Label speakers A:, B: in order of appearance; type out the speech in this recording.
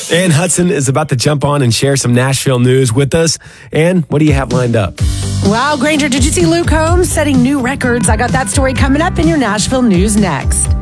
A: Ann Hudson is about to jump on and share some Nashville news with us. Ann, what do you have lined up?
B: Wow, Granger, did you see Luke Combs setting new records? I got that story coming up in your Nashville news next.